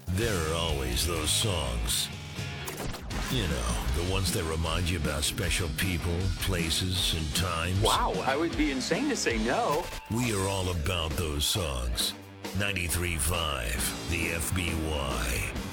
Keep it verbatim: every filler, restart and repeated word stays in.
There are always those songs. You know, the ones that remind you about special people, places, and times. Wow, I would be insane to say no. We are all about those songs. ninety-three point five, the F B Y.